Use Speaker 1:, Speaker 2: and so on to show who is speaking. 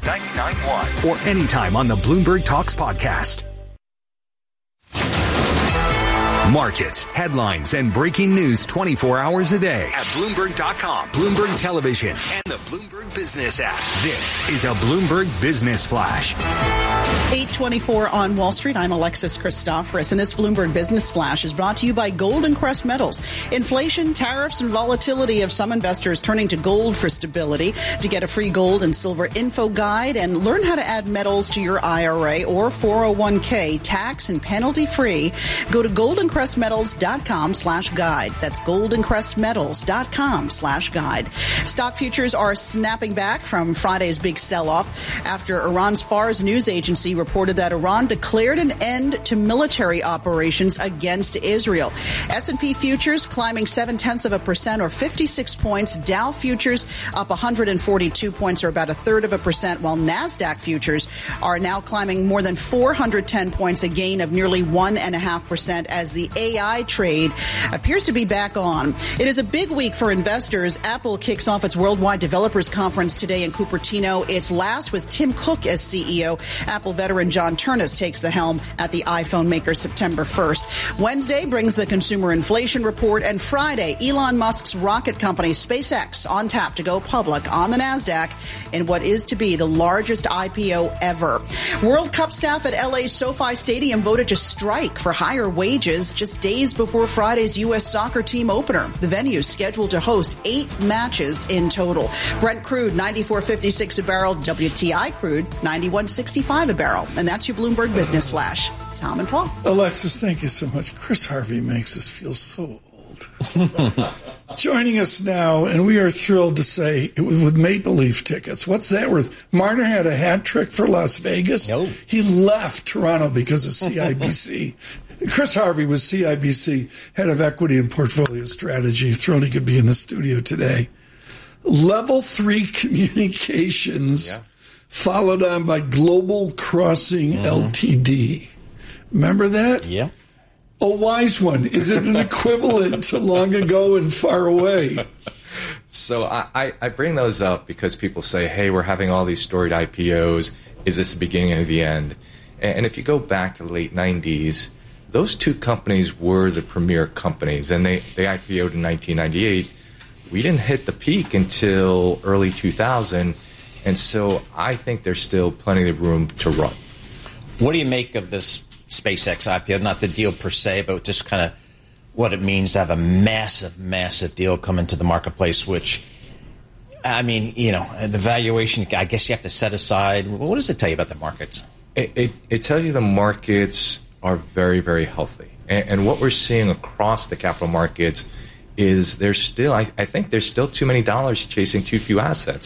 Speaker 1: 99.1 or anytime on the Bloomberg Talks podcast. Markets, headlines, and breaking news 24 hours a day at Bloomberg.com, Bloomberg Television, and the Bloomberg Business app. This is a Bloomberg Business Flash.
Speaker 2: 8:24 on Wall Street. I'm Alexis Christoforous, and this Bloomberg Business Flash is brought to you by Golden Crest Metals. Inflation, tariffs, and volatility have some investors turning to gold for stability. To get a free gold and silver info guide and learn how to add metals to your IRA or 401k tax and penalty free, go to goldencrestmetals.com/guide. That's goldencrestmetals.com/guide. Stock futures are snapping back from Friday's big sell-off after Iran's Fars news agency reported that Iran declared an end to military operations against Israel. S&P futures climbing 0.7% or 56 points. Dow futures up 142 points or about 1/3%, while NASDAQ futures are now climbing more than 410 points, a gain of nearly 1.5% as the AI trade appears to be back on. It is a big week for investors. Apple kicks off its Worldwide Developers Conference today in Cupertino. It's last with Tim Cook as CEO. Apple veteran John Ternus takes the helm at the iPhone maker September 1st. Wednesday brings the consumer inflation report, and Friday, Elon Musk's rocket company SpaceX on tap to go public on the NASDAQ in what is to be the largest IPO ever. World Cup staff at LA's SoFi Stadium voted to strike for higher wages just days before Friday's U.S. soccer team opener. The venue is scheduled to host 8 matches in total. Brent crude, $94.56 a barrel. WTI crude, $91.65 a barrel. And that's your Bloomberg Business Flash. Tom and Paul.
Speaker 3: Alexis, thank you so much. Chris Harvey makes us feel so old. Joining us now, and we are thrilled to say, with Maple Leaf tickets. What's that worth? Marner had a hat trick for Las Vegas.
Speaker 4: No.
Speaker 3: He left Toronto because of CIBC. Chris Harvey was CIBC head of equity and portfolio strategy. Thrilled he could be in the studio today. Level 3 communications, followed on by Global Crossing Ltd. Remember that?
Speaker 4: Yeah.
Speaker 3: A wise one. Is it an equivalent to long ago and far away?
Speaker 5: So I bring those up because people say, hey, we're having all these storied IPOs. Is this the beginning or the end? And if you go back to the late 90s, those two companies were the premier companies, and they IPO'd in 1998. We didn't hit the peak until early 2000, and so I think there's still plenty of room to run.
Speaker 4: What do you make of this SpaceX IPO? Not the deal per se, but just kind of what it means to have a massive, massive deal come into the marketplace, which, I mean, you know, the valuation, I guess you have to set aside. What does it tell you about the markets?
Speaker 5: It tells you the markets are very, very healthy. And what we're seeing across the capital markets is there's still, I think there's still too many dollars chasing too few assets.